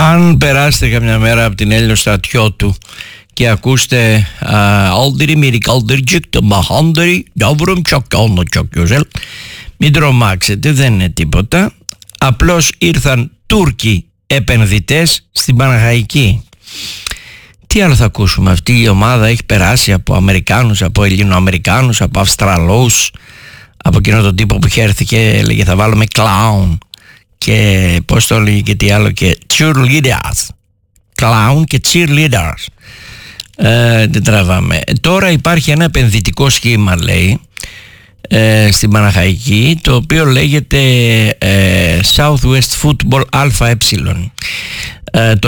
Αν περάσετε καμιά μέρα από την Έλληνο στρατιώτου και ακούστε «Aldri Mirikaldricik, το Μαχάνδρι, Ντάβρομ Τσακιόνο Τσακιόζελ», μην τρομάξετε, δεν είναι τίποτα. Απλώς ήρθαν Τούρκοι επενδυτές στην Παναχαϊκή. Τι άλλο θα ακούσουμε? Αυτή η ομάδα έχει περάσει από Αμερικάνους, από Ελληνοαμερικάνους, από Αυστραλούς, από εκείνο τον τύπο που είχε έρθει και έλεγε θα βάλουμε clown και πώς το έλεγε και τι άλλο, και cheerleaders, clown και cheerleaders. Δεν τραβάμε. Τώρα υπάρχει ένα επενδυτικό σχήμα, λέει, στην Παναχαϊκή, το οποίο λέγεται Southwest Football ΑΕ. Το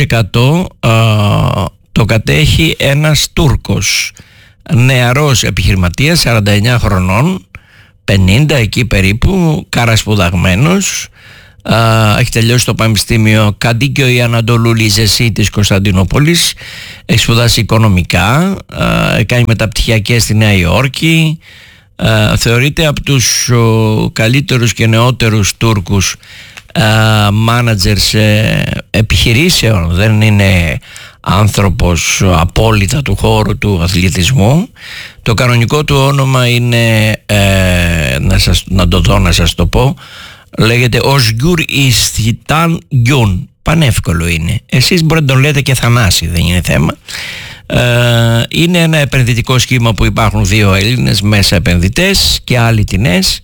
20% το κατέχει ένας Τούρκος νεαρός επιχειρηματίας, 49 χρονών, 50 εκεί περίπου, καρασπουδαγμένος. Έχει τελειώσει το Πανεπιστήμιο Καντίκιο η Ανατολού Λιζεσί της Κωνσταντινούπολης, έχει σπουδάσει οικονομικά, κάνει μεταπτυχιακές στη Νέα Υόρκη, θεωρείται από τους καλύτερους και νεότερους Τούρκους μάνατζερς επιχειρήσεων. Δεν είναι άνθρωπος απόλυτα του χώρου του αθλητισμού. Το κανονικό του όνομα είναι να σας το πω, λέγεται Οσγκούρ Ισθιτάν Γκιούν. Πανεύκολο είναι. Εσείς μπορείτε να τον λέτε και Θανάση, δεν είναι θέμα. Είναι ένα επενδυτικό σχήμα που υπάρχουν δύο Έλληνες μέσα επενδυτές και άλλοι τινές,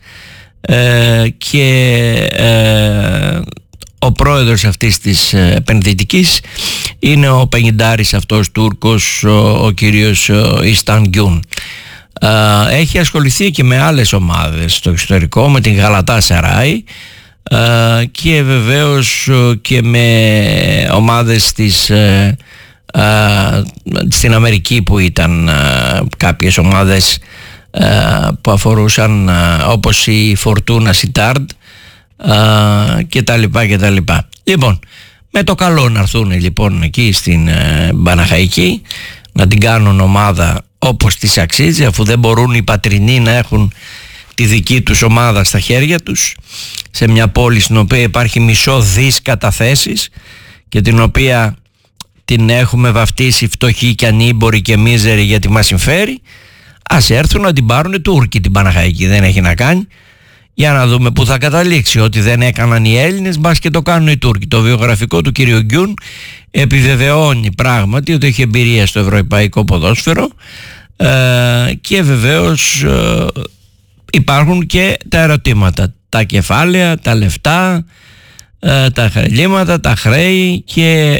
και ο πρόεδρος αυτής της επενδυτικής είναι ο 50άρης αυτός Τούρκος, ο κύριος Ισθιτάν Γκιούν. Έχει ασχοληθεί και με άλλες ομάδες στο εξωτερικό, με την Γαλατά Σαράι, και βεβαίως και με ομάδες στην Αμερική που ήταν κάποιες ομάδες που αφορούσαν, όπως η Φορτούνα Σιτάρντ και τα λοιπά και τα λοιπά. Λοιπόν, με το καλό να έρθουν λοιπόν εκεί στην Παναχαϊκή, να την κάνουν ομάδα όπως της αξίζει, αφού δεν μπορούν οι πατρινοί να έχουν τη δική τους ομάδα στα χέρια τους, σε μια πόλη στην οποία υπάρχει μισό δις καταθέσεις και την οποία την έχουμε βαφτίσει φτωχοί και ανήμποροι και μίζεροι γιατί μας συμφέρει. Ας έρθουν να την πάρουν οι Τούρκοι την Παναχαϊκή, δεν έχει να κάνει. Για να δούμε που θα καταλήξει. Ότι δεν έκαναν οι Έλληνες, μπας και το κάνουν οι Τούρκοι. Το βιογραφικό του κύριου Γκιούν επιβεβαιώνει πράγματι ότι έχει εμπειρία στο ευρωπαϊκό ποδόσφαιρο, και βεβαίως υπάρχουν και τα ερωτήματα, τα κεφάλαια, τα λεφτά, τα χρελήματα, τα χρέη, και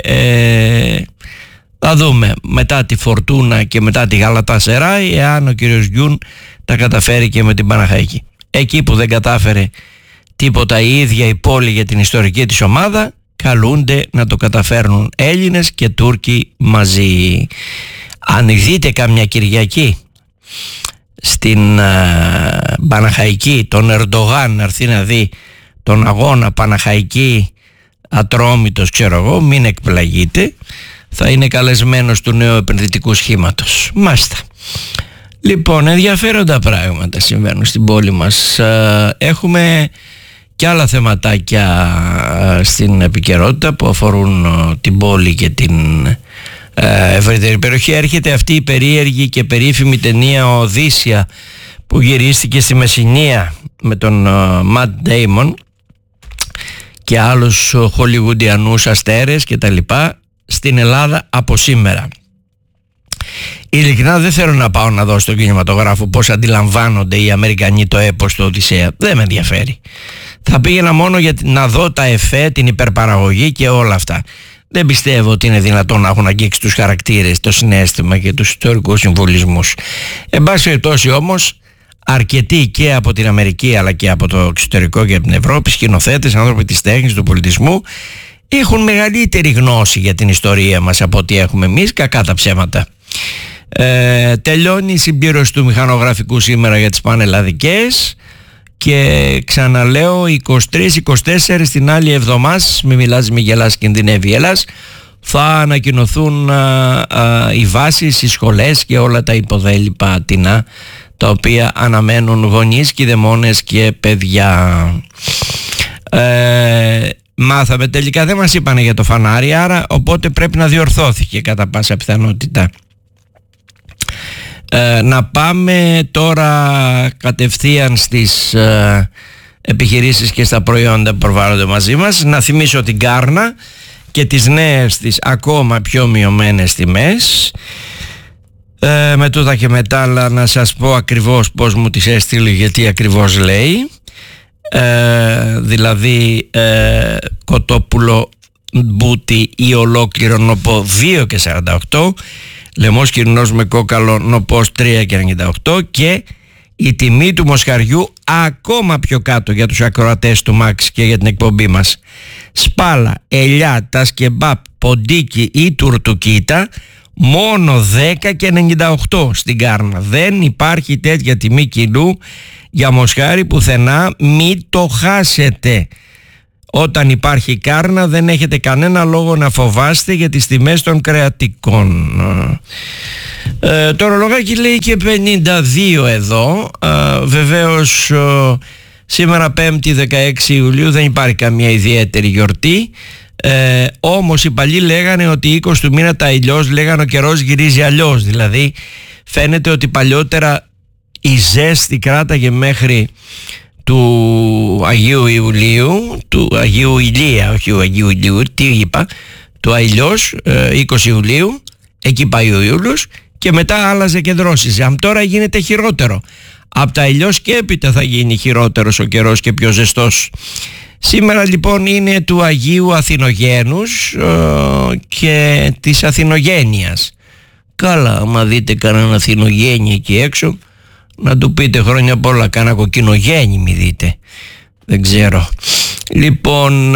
θα δούμε μετά τη Φορτούνα και μετά τη Γαλατά Σαράι εάν ο κύριος Γκιούν τα καταφέρει και με την Παναχαϊκή. Εκεί που δεν κατάφερε τίποτα η ίδια η πόλη για την ιστορική της ομάδα, καλούνται να το καταφέρνουν Έλληνες και Τούρκοι μαζί. Αν δείτε καμιά Κυριακή στην Παναχαϊκή τον Ερντογάν να έρθει να δει τον αγώνα Παναχαϊκή Ατρόμητος, ξέρω εγώ, μην εκπλαγείτε, θα είναι καλεσμένος του νέου επενδυτικού σχήματος. Μάστα. Λοιπόν, ενδιαφέροντα πράγματα συμβαίνουν στην πόλη μας. Έχουμε και άλλα θεματάκια στην επικαιρότητα που αφορούν την πόλη και την ευρύτερη περιοχή. Έρχεται αυτή η περίεργη και περίφημη ταινία Οδύσσια που γυρίστηκε στη Μεσσηνία με τον Ματ Ντέιμον και άλλους χολιγουντιανούς αστέρες και τα λοιπά στην Ελλάδα από σήμερα. Ειλικρινά δεν θέλω να πάω να δω στον κινηματογράφο πώς αντιλαμβάνονται οι Αμερικανοί το έπος του Οδυσσέα. Δεν με ενδιαφέρει. Θα πήγαινα μόνο για να δω τα εφέ, την υπερπαραγωγή και όλα αυτά. Δεν πιστεύω ότι είναι δυνατόν να έχουν αγγίξει τους χαρακτήρες, το συναίσθημα και τους ιστορικούς συμβολισμούς. Εν πάση περιπτώσει όμως, αρκετοί και από την Αμερική αλλά και από το εξωτερικό και από την Ευρώπη, σκηνοθέτες, άνθρωποι της τέχνης, του πολιτισμού, έχουν μεγαλύτερη γνώση για την ιστορία μας από ό,τι έχουμε εμείς, κακά τα ψέματα. Τελειώνει η συμπλήρωση του μηχανογραφικού σήμερα για τις πανελλαδικές και ξαναλέω 23-24 την άλλη εβδομάδα, μη μιλάς, μη γελάς, κινδυνεύει έλας, θα ανακοινωθούν οι βάσεις, οι σχολές και όλα τα υποδέλυπα ατινά τα οποία αναμένουν γονείς, κηδεμόνες και παιδιά. μάθαμε τελικά, δεν μας είπανε για το φανάρι, άρα οπότε πρέπει να διορθώθηκε κατά πάσα πιθανότητα. Να πάμε τώρα κατευθείαν στις επιχειρήσεις και στα προϊόντα που προβάλλονται μαζί μας. Να θυμίσω την Κάρνα και τις νέες της ακόμα πιο μειωμένες τιμές. Με τούτα και μετά, αλλά να σας πω ακριβώς πώς μου τις έστειλε, γιατί ακριβώς λέει. Δηλαδή κοτόπουλο μπούτι ή ολόκληρο νοπό 2,48, λαιμός κυρινός με κόκαλο νοπός 3,98 και η τιμή του μοσχαριού ακόμα πιο κάτω για τους ακροατές του Max και για την εκπομπή μας. Σπάλα, ελιά, τα σκεμπάπ, ποντίκι ή τουρτουκίτα μόνο 10,98 στην Κάρνα. Δεν υπάρχει τέτοια τιμή κιλού για μοσχάρι πουθενά, μην το χάσετε. Όταν υπάρχει Κάρνα δεν έχετε κανένα λόγο να φοβάστε για τις τιμές των κρεατικών. Το ρολογάκι λέει και 52 εδώ. Βεβαίως σήμερα 5η 16 Ιουλίου δεν υπάρχει καμία ιδιαίτερη γιορτή. Όμως οι παλιοί λέγανε ότι 20 του μήνα τα ηλιός, λέγανε ο καιρός γυρίζει αλλιώς. Δηλαδή φαίνεται ότι παλιότερα η ζέστη κράταγε μέχρι του Αγίου Ιουλίου, του Αγίου Ηλία, όχι του Αγίου Ηλίου, τι είπα, του Αηλιός, 20 Ιουλίου, εκεί πάει ο Ιούλιος και μετά άλλαζε και δρόσιζε. Αν τώρα γίνεται χειρότερο, από τα Αηλιός και έπειτα θα γίνει χειρότερος ο καιρός και πιο ζεστός. Σήμερα λοιπόν είναι του Αγίου Αθηνογένους και της Αθηνογένειας. Καλά, άμα δείτε κανέναν Αθηνογέννη εκεί έξω, να του πείτε χρόνια πολλά, κάνα κοκκινογέννη μη δείτε, δεν ξέρω. Λοιπόν,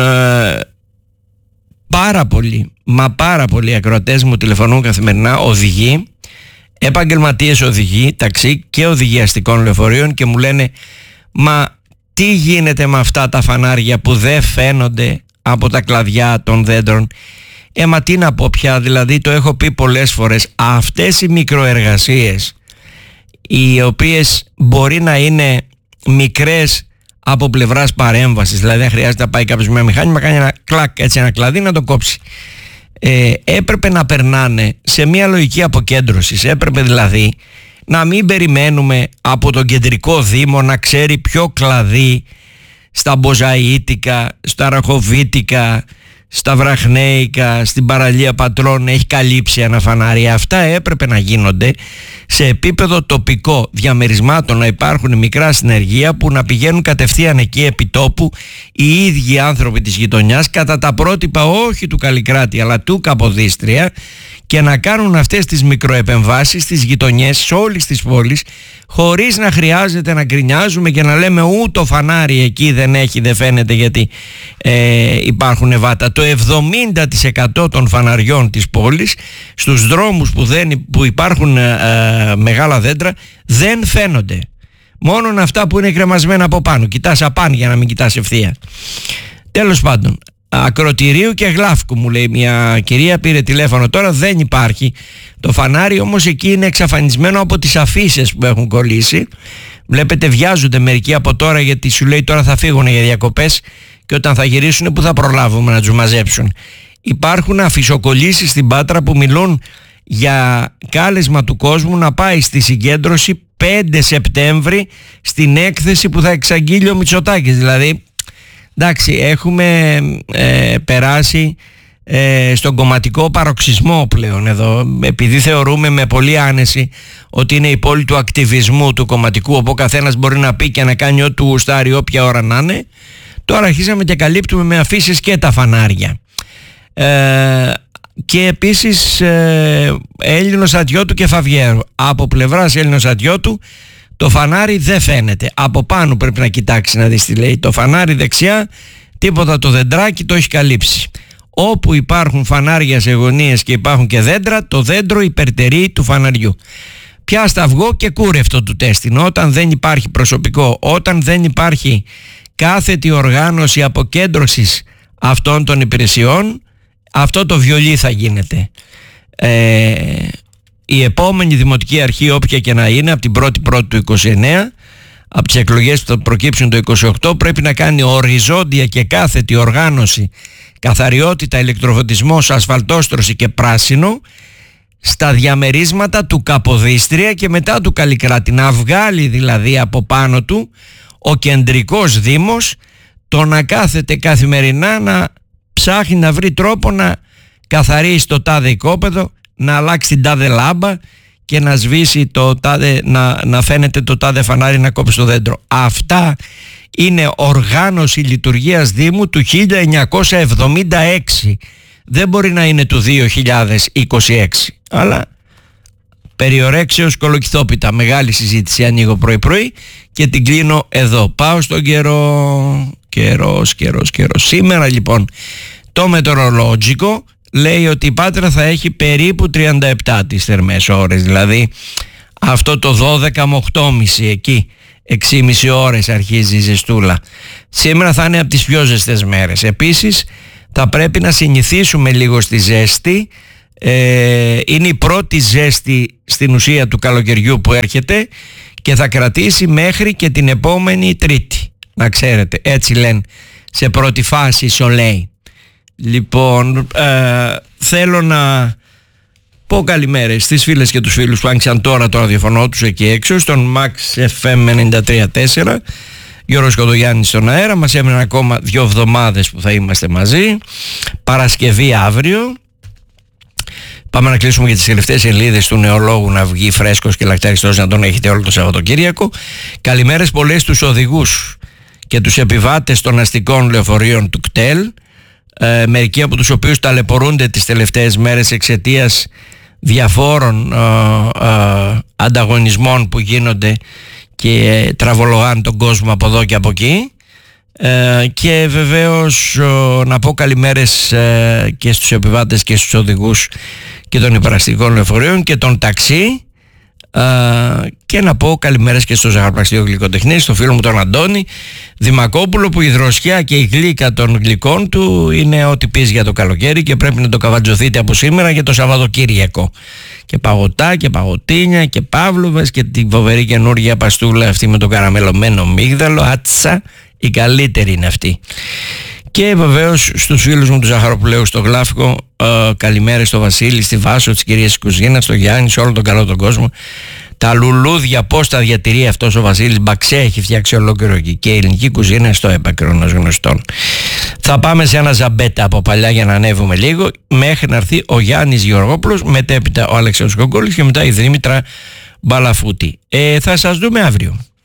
πάρα πολλοί ακροατές μου τηλεφωνούν καθημερινά, οδηγοί, επαγγελματίες οδηγοί ταξί και οδηγοί αστικών λεωφορείων, και μου λένε, μα τι γίνεται με αυτά τα φανάρια που δεν φαίνονται από τα κλαδιά των δέντρων? Μα τι να πω πια, δηλαδή το έχω πει πολλές φορές, αυτές οι μικροεργασίες, οι οποίες μπορεί να είναι μικρές από πλευράς παρέμβασης, δηλαδή δεν χρειάζεται να πάει κάποιος με μηχάνημα, κάνει ένα κλακ, έτσι ένα κλαδί να το κόψει, έπρεπε να περνάνε σε μια λογική αποκέντρωσης. Έπρεπε δηλαδή να μην περιμένουμε από τον κεντρικό δήμο να ξέρει ποιο κλαδί στα Μποζαΐτικα, στα Ραχοβίτικα, στα Βραχνέικα, στην παραλία Πατρών έχει καλύψει ένα φανάρι. Αυτά έπρεπε να γίνονται σε επίπεδο τοπικό διαμερισμάτων, να υπάρχουν μικρά συνεργεία που να πηγαίνουν κατευθείαν εκεί επί τόπου οι ίδιοι άνθρωποι της γειτονιάς, κατά τα πρότυπα όχι του Καλλικράτη αλλά του Καποδίστρια, και να κάνουν αυτές τις μικροεπεμβάσεις στις γειτονιές όλης της πόλης, χωρίς να χρειάζεται να γκρινιάζουμε και να λέμε το φανάρι εκεί δεν έχει, δεν φαίνεται γιατί υπάρχουν βάτα. Το 70% των φαναριών της πόλης στους δρόμους που υπάρχουν μεγάλα δέντρα δεν φαίνονται. Μόνον αυτά που είναι κρεμασμένα από πάνω. Κοιτάς απάνω για να μην κοιτάς ευθεία. Τέλος πάντων, Ακροτηρίου και Γλάφκου μου λέει μια κυρία, πήρε τηλέφωνο τώρα, δεν υπάρχει το φανάρι, όμως εκεί είναι εξαφανισμένο από τις αφίσες που έχουν κολλήσει. Βλέπετε βιάζονται μερικοί από τώρα, γιατί σου λέει τώρα θα φύγουν για διακοπές και όταν θα γυρίσουν που θα προλάβουμε να τους μαζέψουν. Υπάρχουν αφισοκολλήσεις στην Πάτρα που μιλούν για κάλεσμα του κόσμου να πάει στη συγκέντρωση 5 Σεπτέμβρη στην έκθεση που θα εξαγγείλει ο Μητσοτάκης. Δηλαδή εντάξει, έχουμε περάσει στον κομματικό παροξισμό πλέον εδώ, επειδή θεωρούμε με πολύ άνεση ότι είναι η πόλη του ακτιβισμού του κομματικού, όπου ο καθένας μπορεί να πει και να κάνει ό,τι γουστάρει όποια ώρα να είναι. Τώρα αρχίσαμε και καλύπτουμε με αφήσεις και τα φανάρια. Και επίσης Έλληνος Ατιώτου και Φαβιέρου. Από πλευράς Έλληνος Ατιώτου το φανάρι δεν φαίνεται. Από πάνω πρέπει να κοιτάξει να δεις τι λέει. Το φανάρι δεξιά, τίποτα, το δεντράκι το έχει καλύψει. Όπου υπάρχουν φανάρια σε γωνίες και υπάρχουν και δέντρα, το δέντρο υπερτερεί του φαναριού. Πιάστα αυγό και κούρευτο του τέστην. Όταν δεν υπάρχει προσωπικό, όταν δεν υπάρχει κάθετη οργάνωση αποκέντρωσης αυτών των υπηρεσιών, αυτό το βιολί θα γίνεται. Η επόμενη δημοτική αρχή, όποια και να είναι, από την 1η του 29, από τις εκλογές που θα προκύψουν το 28 πρέπει να κάνει οριζόντια και κάθετη οργάνωση, καθαριότητα, ηλεκτροφωτισμός, ασφαλτόστρωση και πράσινο στα διαμερίσματα του Καποδίστρια και μετά του Καλλικράτη, να βγάλει δηλαδή από πάνω του ο κεντρικός δήμος το να κάθεται καθημερινά να ψάχνει να βρει τρόπο να καθαρίσει το τάδε οικόπεδο, να αλλάξει την τάδε λάμπα και να σβήσει το τάδε, να φαίνεται το τάδε φανάρι να κόψει το δέντρο. Αυτά είναι οργάνωση λειτουργίας Δήμου του 1976. Δεν μπορεί να είναι του 2026, αλλά περιορέξεως κολοκυθόπιτα. Μεγάλη συζήτηση ανοίγω πρωί-πρωί και την κλείνω εδώ. Πάω στον καιρό. Καιρός. Σήμερα λοιπόν το μετεωρολόγικο λέει ότι η Πάτρα θα έχει περίπου 37 τις θερμές ώρες, δηλαδή αυτό το 12 με 8,5 εκεί, 6,5 ώρες αρχίζει η ζεστούλα. Σήμερα θα είναι από τις πιο ζεστές μέρες. Επίσης θα πρέπει να συνηθίσουμε λίγο στη ζέστη. Είναι η πρώτη ζέστη στην ουσία του καλοκαιριού που έρχεται και θα κρατήσει μέχρι και την επόμενη Τρίτη, να ξέρετε, έτσι λένε σε πρώτη φάση σολέι. Λοιπόν, θέλω να πω καλημέρες στις φίλες και τους φίλους που άνοιξαν τώρα το ραδιοφωνό τους εκεί έξω, στον Max FM 93.4, Γιώργος Κοντογιάννης στον αέρα. Μας έμειναν ακόμα 2 εβδομάδες που θα είμαστε μαζί. Παρασκευή αύριο. Πάμε να κλείσουμε για τις τελευταίες σελίδες του Νεολόγου να βγει φρέσκος και λακταριστός, να τον έχετε όλο το Σαββατοκύριακο. Καλημέρες πολλές στους οδηγούς και τους επιβάτες των αστικών λεωφορείων του ΚΤΕΛ, μερικοί από τους οποίους ταλαιπωρούνται τις τελευταίες μέρες εξαιτίας διαφόρων ανταγωνισμών που γίνονται και τραβολογάνε τον κόσμο από εδώ και από εκεί. Και βεβαίως να πω καλημέρες και στους επιβάτες και στους οδηγούς και των υπεραστικών λεωφορείων και των ταξί, και να πω καλημέρες και στο ζαχαροπλαστείο γλυκοτεχνή, στο φίλο μου τον Αντώνη Δημακόπουλο, που η δροσιά και η γλύκα των γλυκών του είναι ό,τι πεις για το καλοκαίρι και πρέπει να το καβατζωθείτε από σήμερα για το Σαββατοκύριακο. Και παγωτά και παγωτίνια και παύλοβες και την φοβερή καινούργια παστούλα αυτή με το καραμελωμένο μίγδαλο, άτσα, η καλύτερη είναι αυτή. Και βεβαίως στους φίλους μου του Ζαχαροπουλαίου στο Γλάφκο, καλημέρες στο Βασίλη, στη Βάσο, τις κυρίες της κουζίνας, στο Γιάννη, σε όλο τον καλό τον κόσμο. Τα λουλούδια πώς τα διατηρεί αυτός ο Βασίλης, μπαξέ έχει φτιάξει ολόκληρο εκεί, και η ελληνική κουζίνα στο έπακρον γνωστών. Θα πάμε σε ένα ζαμπέτα από παλιά για να ανέβουμε λίγο, μέχρι να έρθει ο Γιάννης Γεωργόπουλος, μετέπειτα ο Αλέξανδρος Κογκόλης και μετά η Δήμητρα Μπαλαφούτη. Θα σας δούμε αύριο.